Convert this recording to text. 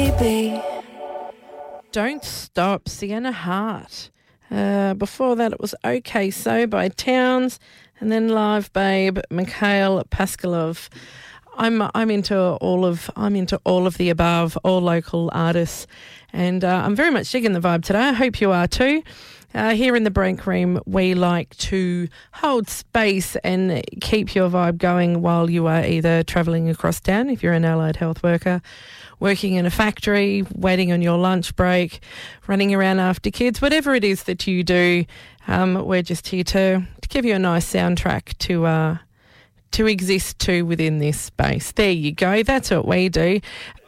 baby. Don't Stop, Sienna Hart. Before that, it was OK So by Towns, and then Live Babe, Mikhail Paskalov. I'm into all of the above, all local artists, and I'm very much digging the vibe today. I hope you are too. Here in the break room, we like to hold space and keep your vibe going while you are either travelling across town, if you're an allied health worker, working in a factory, waiting on your lunch break, running around after kids, whatever it is that you do. We're just here to give you a nice soundtrack to exist to within this space. There you go. That's what we do.